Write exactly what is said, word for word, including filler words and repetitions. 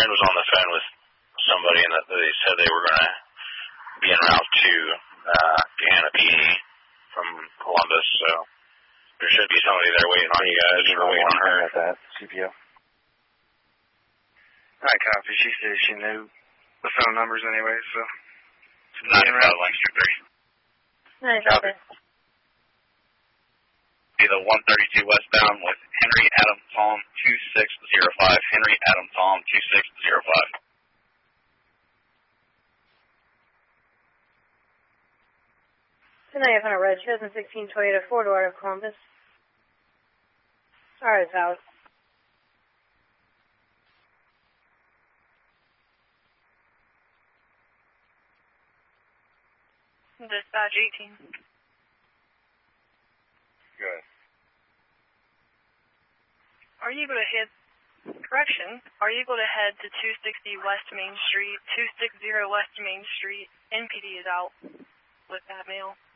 friend was on the phone with somebody, and they said they were going to be en route to uh, Gahanna P D from Columbus, so there should be somebody there waiting on you guys or waiting on her. At that C P O. I copy. She said she knew the phone numbers anyway, so. ninety-five Lancaster three. ninety-five. Be the one thirty-two westbound with Henry Adam Tom two six zero five. Henry Adam Tom two six zero five. Tonight on a red two thousand sixteen Toyota four-door out of Columbus. Alright, Alex. Dispatch eighteen. Good. Are you able to hit, correction, are you able to head to two sixty West Main Street, two sixty West Main Street? N P D is out with that mail.